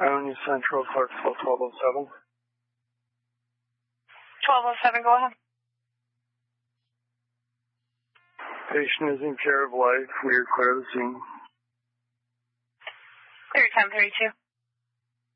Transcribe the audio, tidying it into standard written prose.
Ionia Central, Clarksville, 1207. 1207, go ahead. Patient is in care of life. We are clear of the scene. Clear 1032.